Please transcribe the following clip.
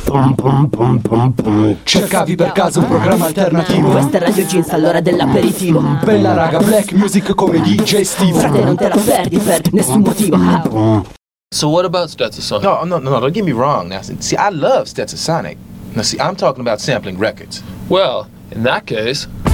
Cercavi per caso un programma alternativo? Questa è Radio Jeans all'ora dell'aperitivo. Bella raga, black music come DJ Steve. Frate, non te la perdi per nessun motivo. So what about Stetsasonic? No, don't get me wrong. Now, see, I love Stetsasonic. Now, see, I'm talking about sampling records. Well, in that case...